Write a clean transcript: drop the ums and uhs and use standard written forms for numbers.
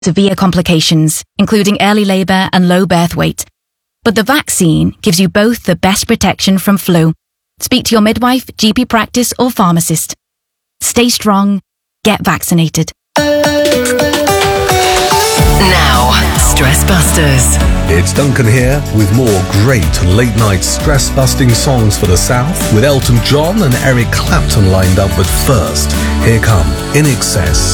severe complications, including early labour and low birth weight. But the vaccine gives you both the best protection from flu. Speak to your midwife, GP practice or pharmacist. Stay strong. Get vaccinated. Now, Stress Busters. It's Duncan here with more great late-night stress-busting songs for the South with Elton John and Eric Clapton lined up. But first, here come In Excess.